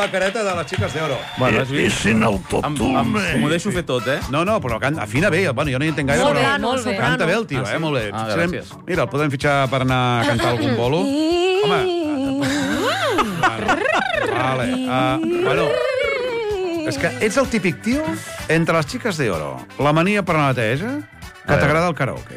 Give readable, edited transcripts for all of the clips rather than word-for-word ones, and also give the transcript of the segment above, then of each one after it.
la careta de les xiques d'Oro. Bueno, has vist? Ese en autotune. M'ho deixo fer tot, eh? No, però afina bé. Bueno, jo no hi entenc gaire, Molt bé, però molt bé. canta bé el tio, sí? molt bé. Ah, Fitxarem- gràcies. Mira, el podem fitxar per anar a cantar algun bolo. Home, vale. Bueno, és que ets el típic tio entre les xiques d'Oro, la mania per la neteja, que t'agrada el karaoke.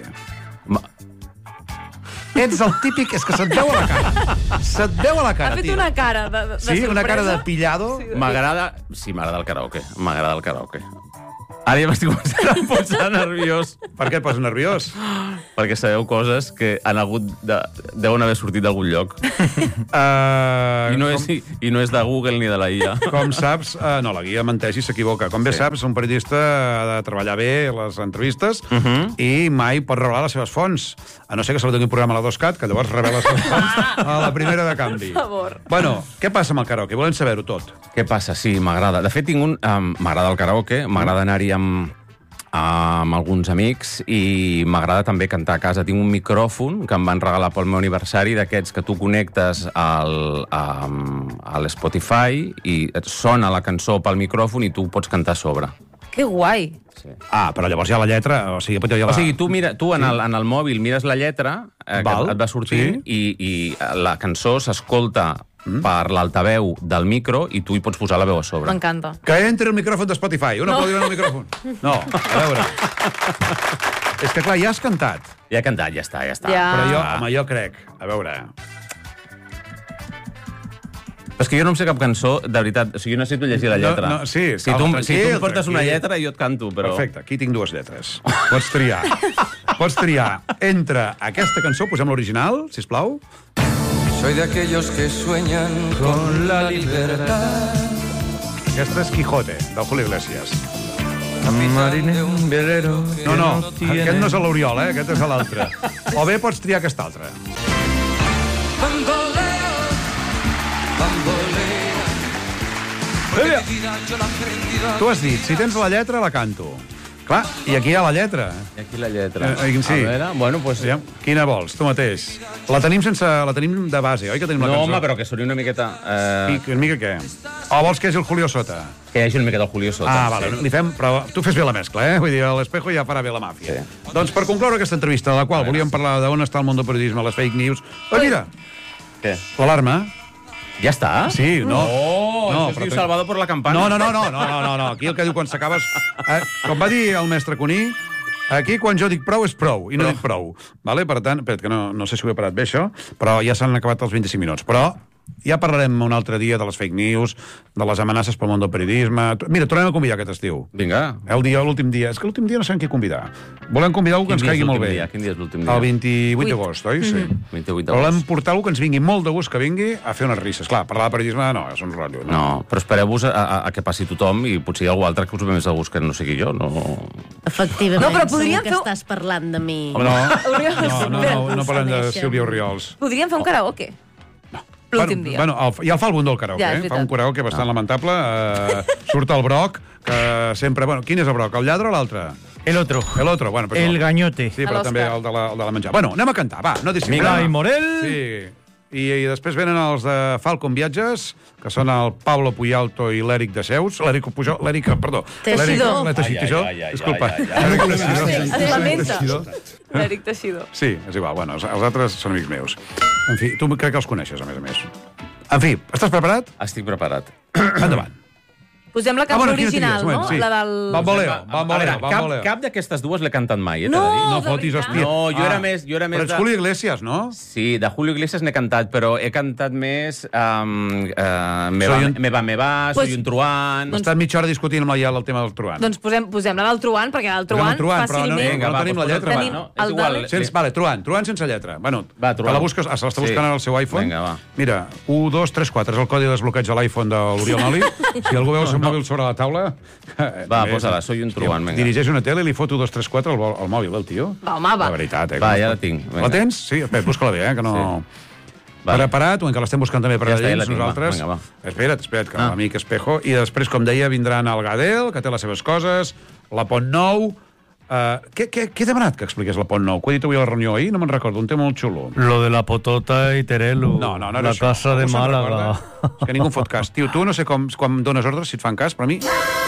Ets el típic... És que se't veu a la cara. Se't veu a la cara, Ha fet tio. una cara de Sí, una cara de sorpresa. pillado. M'agrada... Sí, m'agrada el karaoke. M'agrada el karaoke. Ara ja m'estic començant a posar nerviós. Per què et poses nerviós? Perquè sabeu coses que han hagut deuen haver sortit d'algun lloc. I no és de Google ni de la IA. Com saps... no, la guia menteix i s'equivoca. Com bé saps, un periodista ha de treballar bé les entrevistes i mai pot revelar les seves fonts. A no ser que se li doni un programa a la 2CAT, que llavors revela les seves fonts a la primera de canvi. Per favor. Bueno, què passa amb el karaoke? Volem saber-ho tot. Què passa? Sí, m'agrada. De fet, tinc un... m'agrada el karaoke, m'agrada anar-hi amb alguns amics i m'agrada també cantar a casa. Tinc un micròfon que em van regalar pel meu aniversari, d'aquests que tu connectes a l'Spotify i et sona la cançó pel micròfon i tu pots cantar a sobre. Que guai. Però llavors hi ha la lletra, o sigui, pot O sigui, tu en el mòbil mires la lletra que et va sortint i la cançó s'escolta per l'altaveu del micro i tu hi pots posar la veu a sobre. M'encanta. Que entri el micròfon de Spotify. Un aplaudiment al micròfon. No, a veure. És que, clar, ja has cantat. Ja he cantat, ja està. Ja. Però jo crec... A veure... Però és que jo no em sé cap cançó, de veritat. O sigui, jo necessito llegir la lletra. Sí, si tu em portes una lletra, jo et canto, però... Perfecte, aquí tinc dues lletres. Pots triar. Pots triar entre aquesta cançó, posem l'original, sisplau. Soy de aquellos que sueñan con la libertad. Aquesta és Quijote, del Julio Iglesias. Capitán de un velero que No, tiene aquest no és l'Oriol, aquest és l'altre. O bé pots triar aquesta altra. Bamboleo, bamboleo. Porque mi vida yo la he aprendido. Tu has dit, si tens la lletra, la canto. Clar, i aquí hi ha la lletra. I aquí la lletra. Sí. A veure, bueno, doncs... Aviam, quina vols, tu mateix? La tenim de base, oi que tenim la No, cançó? home, però que soni una miqueta... Una mica què? O vols que hi hagi el Julio sota? Que hi hagi una miqueta el Julio sota. Vale, li fem... Però tu fes bé la mescla, Vull dir, a l'Espejo ja farà bé la màfia. Sí. Doncs per concloure aquesta entrevista, de la qual volíem parlar d'on està el món del periodisme, les fake news... Mira, Què? l'alarma... Ja està? Sí, no. No, això es diu Salvador por la campana. No. Aquí el que diu quan s'acabes... Com va dir el mestre Cuní, aquí quan jo dic prou és prou, i no dic prou. Vale? Per tant, espera't, que no sé si ho he parat bé, això, però ja s'han acabat els 25 minuts. Però ja parlarem un altre dia de les fake news, de les amenaces pel món del periodisme... Mira, tornem a convidar aquest estiu. Vinga. L'últim dia. És que l'últim dia no sabem qui convidar. Volem convidar algú que ens caigui molt bé. Quin dia és l'últim dia? El 28 d'agost, oi? Sí. 28 Volem d'agost. portar algú que ens vingui molt de gust que vingui a fer unes risses. Clar, parlar de periodisme no, és un rotllo. No, però espereu-vos a que passi tothom i potser hi ha algú altre que us ve més de gust que no sigui jo. No. Efectivament, No, però podríem segur que fer- estàs parlant de mi. No parlem de Sílvia Oriols. Podríem fer un karaoke. L'últim dia. Bueno, ja el fa el bundó, el karaoke. Ja, és Fa un veritat. karaoke bastant lamentable. Surt el Broc, que sempre... Bueno, quin és el Broc? El lladre o l'altre? El otro. El otro, bueno. Pues El gañote. Sí, però l'Òscar. també el de la menjar. Bueno, anem a cantar, va, no dissimulem. Blai Morel. Sí. I després venen els de Falcon Viatges, que són el Pablo Puyalto i l'Eric de Seus. L'Eric, perdó. Teixidor. Teixidor. Disculpa. Ai. Es lamenta. Teixidor. L'Eric Teixidor. Sí, és igual. Bueno, els altres són amics meus. En fi, tu crec que els coneixes, a més. En fi, estàs preparat? Estic preparat. Endavant. Posem la cançó quina original, tries? no? Sí. La del... Bamboleo. Cap d'aquestes dues l'he cantat mai, t'he No! de dir. No de fotis, veritat? hòstia. No, jo era més Però ets de... Julio Iglesias, no? Sí, de Julio Iglesias n'he cantat, però he cantat més Me va, Soy un truán... He estat mitja hora discutint amb la Ial el tema del truant. Doncs posem la del truant, perquè la del Posem el truant, truant, però no, fàcilment... no tenim la lletra. Tenim Va, no, és el igual. de- Vale, truant sense lletra. Bueno, Va, te truant. la busques, se l'està buscant Sí. en el seu iPhone. Vinga, va. Mira, 1, 2, 3, 4, és el codi de desbloqueig de l'iPhone de l'Oriol Noli. Si algú veu el seu mòbil sobre la taula... Va, posa-la, soy un truant, vinga. Dirigeix una tele i li foto 2, 3, 4 al mòbil del tio. Va, home, va. La veritat, Va, ja la tinc, vinga. La tens? Sí, espera, busca-la bé, que no... Vale. Preparat, o encara l'estem buscant també per Ja allà està, ja la dins, tinc, va. nosaltres. Vinga, va. Espera't, que l'amic Espejo. I després, com deia, vindran el Gadel, que té les seves coses, la Pont Nou, Què he demanat que expliqués la Pont Nou? Que ho he dit avui a la reunió ahir, no me'n recordo, un tema molt xulo. Lo de la Potota i Terelu. No era la això. casa de Algú se'n Màlaga. recorda? És que ningú en fot cas. Tio, tu no sé com dones ordres, si et fan cas, però a mi